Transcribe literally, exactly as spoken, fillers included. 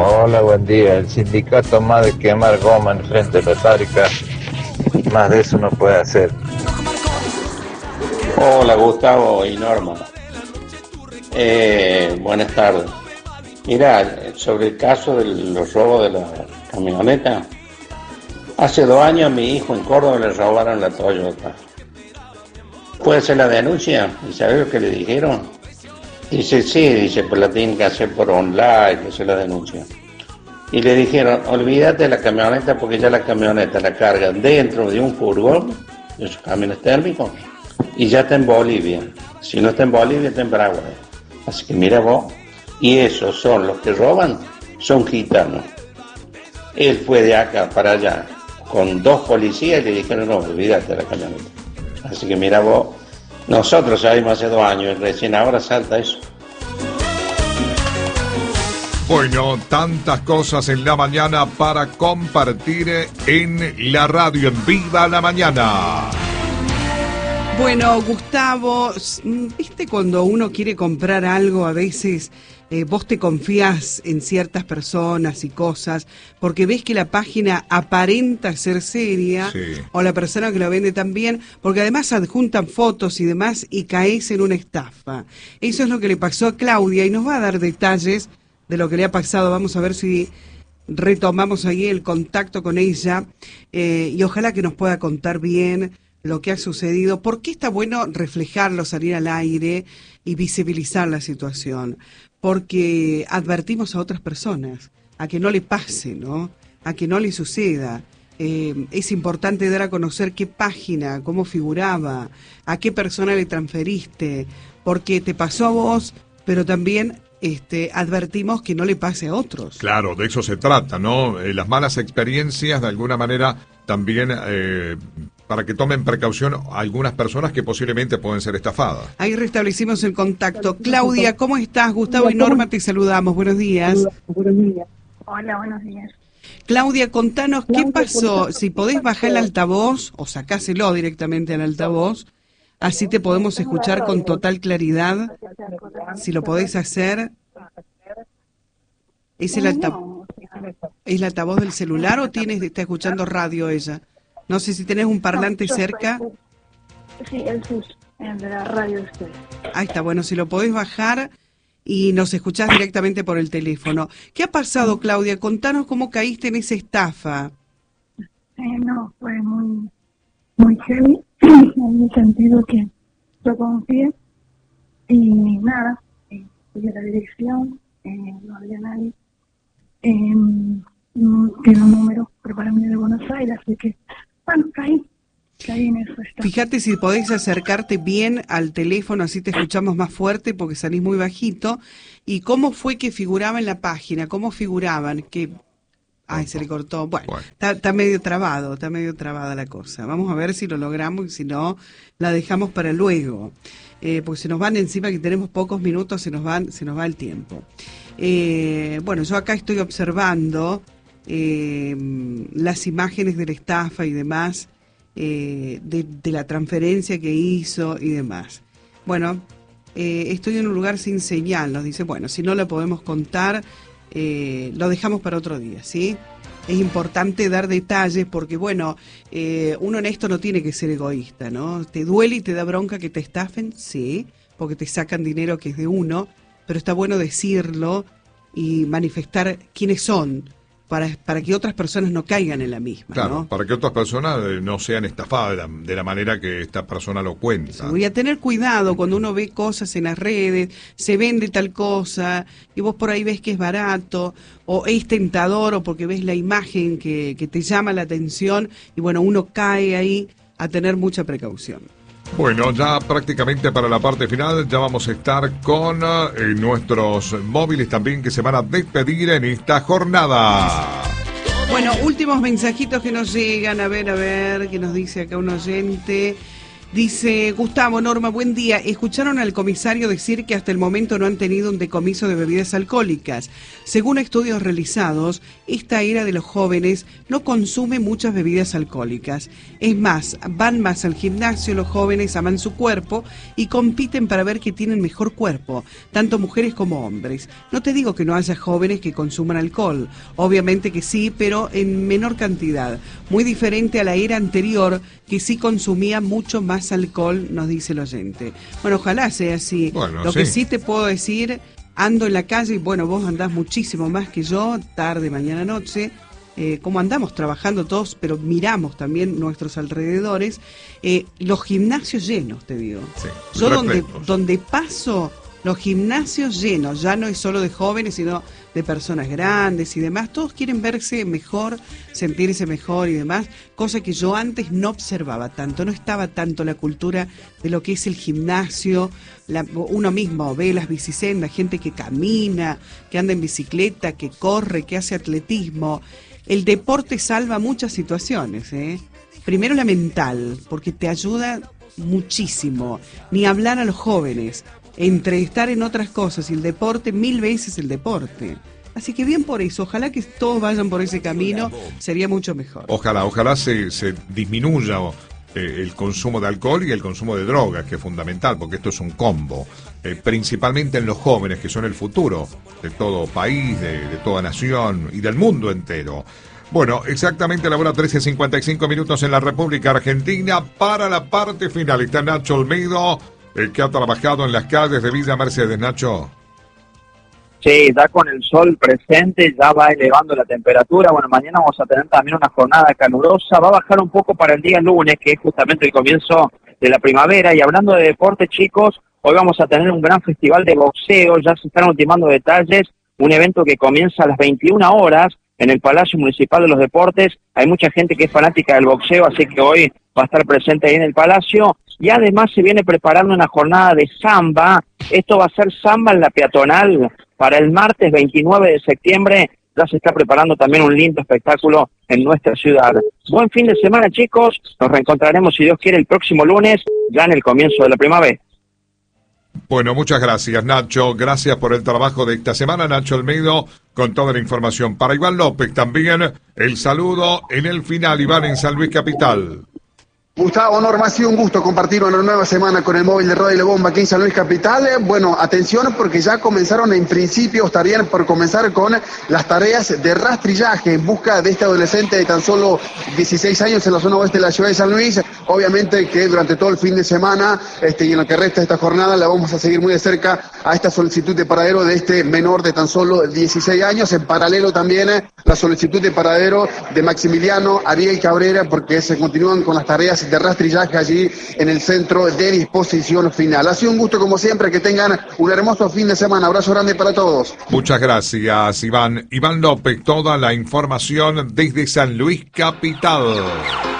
Hola, buen día. El sindicato más de quemar goma en frente de la fábrica, más de eso no puede hacer. Hola Gustavo y Norma. Eh, buenas tardes. Mira, sobre el caso de los robos de la camioneta, hace dos años a mi hijo en Córdoba le robaron la Toyota. ¿Puede hacer la denuncia? ¿Y sabes lo que le dijeron? Dice, sí, dice, pues la tienen que hacer por online, hacer la denuncia. Y le dijeron, olvídate de la camioneta porque ya la camioneta la cargan dentro de un furgón, de esos camiones térmicos, y ya está en Bolivia. Si no está en Bolivia, está en Paraguay. Así que mira vos, y esos son los que roban, son gitanos. Él fue de acá para allá con dos policías y le dijeron, no, olvídate de la camioneta. Así que mira vos, nosotros salimos hace dos años y recién ahora salta eso. Bueno, tantas cosas en la mañana para compartir en la radio en Viva la Mañana. Bueno, Gustavo, ¿viste cuando uno quiere comprar algo a veces? Eh, vos te confías en ciertas personas y cosas porque ves que la página aparenta ser seria, sí, o la persona que lo vende también, porque además adjuntan fotos y demás y caes en una estafa. Eso es lo que le pasó a Claudia y nos va a dar detalles de lo que le ha pasado. Vamos a ver si retomamos ahí el contacto con ella eh, y ojalá que nos pueda contar bien lo que ha sucedido. ¿Por qué está bueno reflejarlo, salir al aire y visibilizar la situación? Porque advertimos a otras personas a que no le pase, ¿no? A que no le suceda. Eh, es importante dar a conocer qué página, cómo figuraba, a qué persona le transferiste, porque te pasó a vos, pero también este, advertimos que no le pase a otros. Claro, de eso se trata, ¿no? Eh, las malas experiencias, de alguna manera, también eh, para que tomen precaución algunas personas que posiblemente pueden ser estafadas. Ahí restablecimos el contacto. Claudia, ¿cómo estás? Gustavo y Norma te saludamos. Buenos días. Buenos días. Hola, buenos días. Claudia, contanos qué pasó. Si podés bajar el altavoz o sacáselo directamente al altavoz, así te podemos escuchar con total claridad. Si lo podés hacer. ¿Es el altavoz, ¿es el altavoz del celular o tienes, está escuchando radio ella? No sé si tenés un parlante cerca. Sí, el sus, el de la radio usted. Ahí está, bueno, si lo podés bajar y nos escuchás directamente por el teléfono. ¿Qué ha pasado, Claudia? Contanos cómo caíste en esa estafa. Eh, no, fue muy, muy heavy, en el sentido que yo confié y nada, eh, fui a la dirección, eh, no había nadie. Eh, tiene un número, pero para mí de Buenos Aires, así que, bueno, caí, caí en eso. Está. Fíjate si podés acercarte bien al teléfono, así te escuchamos más fuerte porque salís muy bajito. ¿Y cómo fue que figuraba en la página? ¿Cómo figuraban? Que Ay, se le cortó. Bueno, bueno. Está, está medio trabado, está medio trabada la cosa. Vamos a ver si lo logramos y si no, la dejamos para luego. Eh, porque se nos van encima, que tenemos pocos minutos, se nos van, se nos va el tiempo. Eh, bueno, yo acá estoy observando eh, las imágenes de la estafa y demás, eh, de, de la transferencia que hizo y demás. Bueno, eh, estoy en un lugar sin señal, nos dice, bueno, si no lo podemos contar, eh, lo dejamos para otro día, ¿sí? Es importante dar detalles porque, bueno, eh, uno en esto no tiene que ser egoísta, ¿no? ¿Te duele y te da bronca que te estafen? Sí, porque te sacan dinero que es de uno, pero está bueno decirlo y manifestar quiénes son para, para que otras personas no caigan en la misma. Claro, ¿no? Para que otras personas no sean estafadas de la, de la manera que esta persona lo cuenta. Voy a tener cuidado cuando uno ve cosas en las redes, se vende tal cosa, y vos por ahí ves que es barato, o es tentador, o porque ves la imagen que, que te llama la atención, y bueno, uno cae ahí a tener mucha precaución. Bueno, ya prácticamente para la parte final ya vamos a estar con eh, nuestros móviles también que se van a despedir en esta jornada. Bueno, últimos mensajitos que nos llegan, a ver, a ver, que nos dice acá un oyente. Dice Gustavo, Norma, buen día. Escucharon al comisario decir que hasta el momento no han tenido un decomiso de bebidas alcohólicas. Según estudios realizados, esta era de los jóvenes no consume muchas bebidas alcohólicas. Es más, van más al gimnasio, los jóvenes aman su cuerpo y compiten para ver que tienen mejor cuerpo, tanto mujeres como hombres. No te digo que no haya jóvenes que consuman alcohol, obviamente que sí, pero en menor cantidad. Muy diferente a la era anterior, que sí consumía mucho más alcohol, nos dice el oyente. Bueno, ojalá sea así. Bueno, Lo sí. que sí te puedo decir, ando en la calle y bueno, vos andás muchísimo más que yo, tarde, mañana, noche, eh, como andamos trabajando todos, pero miramos también nuestros alrededores, eh, los gimnasios llenos, te digo. Sí, yo donde, repletos. donde paso, los gimnasios llenos, ya no es solo de jóvenes, sino de personas grandes y demás, todos quieren verse mejor, sentirse mejor y demás, cosa que yo antes no observaba tanto, no estaba tanto la cultura de lo que es el gimnasio, la, uno mismo ve las bicisendas, gente que camina, que anda en bicicleta, que corre, que hace atletismo. El deporte salva muchas situaciones, ¿eh? Primero la mental, porque te ayuda muchísimo, ni hablar a los jóvenes, entre estar en otras cosas y el deporte, mil veces el deporte. Así que bien por eso, ojalá que todos vayan por ese camino, sería mucho mejor. Ojalá, ojalá se, se disminuya eh, el consumo de alcohol y el consumo de drogas, que es fundamental, porque esto es un combo, eh, principalmente en los jóvenes, que son el futuro de todo país, de, de toda nación y del mundo entero. Bueno, exactamente a la hora trece cincuenta y cinco minutos en la República Argentina. Para la parte final está Nacho Olmedo, el que ha trabajado en las calles de Villa Mercedes. Nacho. Sí, ya con el sol presente ya va elevando la temperatura. Bueno, mañana vamos a tener también una jornada calurosa. Va a bajar un poco para el día lunes, que es justamente el comienzo de la primavera. Y hablando de deporte, chicos, hoy vamos a tener un gran festival de boxeo. Ya se están ultimando detalles. Un evento que comienza a las veintiuna horas en el Palacio Municipal de los Deportes. Hay mucha gente que es fanática del boxeo, así que hoy va a estar presente ahí en el Palacio. Y además se viene preparando una jornada de samba. Esto va a ser samba en la peatonal para el martes veintinueve de septiembre. Ya se está preparando también un lindo espectáculo en nuestra ciudad. Buen fin de semana, chicos. Nos reencontraremos, si Dios quiere, el próximo lunes, ya en el comienzo de la primavera. Bueno, muchas gracias, Nacho. Gracias por el trabajo de esta semana, Nacho Olmedo, con toda la información. Para Iván López también, el saludo en el final, Iván, en San Luis Capital. Gustavo, Norma, ha sido un gusto compartir una nueva semana con el móvil de Radio La Bomba aquí en San Luis Capital. Bueno, atención porque ya comenzaron, en principio estarían por comenzar con las tareas de rastrillaje en busca de este adolescente de tan solo dieciséis años en la zona oeste de la ciudad de San Luis. Obviamente que durante todo el fin de semana este, y en lo que resta de esta jornada la vamos a seguir muy de cerca a esta solicitud de paradero de este menor de tan solo dieciséis años. En paralelo también la solicitud de paradero de Maximiliano Ariel Cabrera, porque se continúan con las tareas de rastrillaje allí en el centro de disposición final. Ha sido un gusto como siempre, que tengan un hermoso fin de semana. Abrazo grande para todos. Muchas gracias, Iván. Iván López, toda la información desde San Luis Capital.